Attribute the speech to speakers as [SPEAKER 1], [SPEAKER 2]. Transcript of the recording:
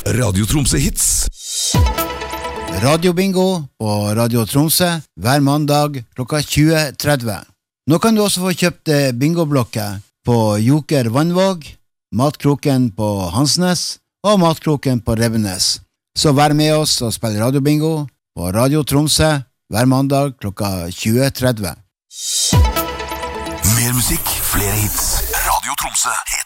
[SPEAKER 1] Radio Tromsø Hits.
[SPEAKER 2] Radiobingo på Radio Tromsø hver mandag klokka 20:30. Nå kan du også få kjøpt bingoblokker på Joker Vannvåg, Matkroken på Hansnes og Matkroken på Revenes. Så vær med oss og spill radiobingo på Radio Tromsø hver mandag klokka 20:30.
[SPEAKER 1] Mer musikk, flere hits. Radio Tromsø Hits.